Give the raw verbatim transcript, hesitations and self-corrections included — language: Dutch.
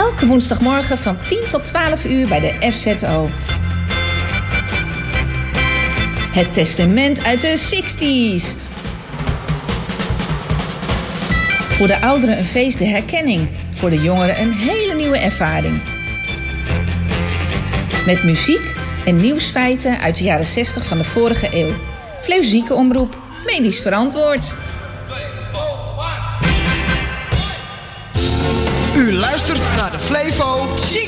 Elke woensdagmorgen van tien tot twaalf uur bij de F Z O. Het testament uit de zestig's. Voor de ouderen een feest de herkenning. Voor de jongeren een hele nieuwe ervaring. Met muziek en nieuwsfeiten uit de jaren zestig van de vorige eeuw. Flevo Ziekenomroep, medisch verantwoord. U luistert naar de Flevo